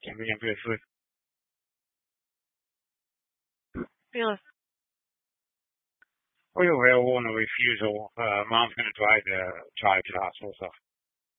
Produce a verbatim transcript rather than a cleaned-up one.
Giving him good food. Yeah. We will on a refusal. Uh, Mom's going to drive the child to the hospital, so